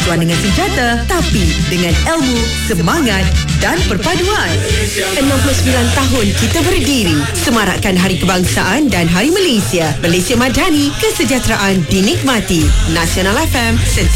berjuang dengan senjata, tapi dengan ilmu, semangat dan perpaduan. 69 tahun kita berdiri, semarakkan Hari Kebangsaan dan Hari Malaysia. Malaysia Madani, kesejahteraan dinikmati. Nasional FM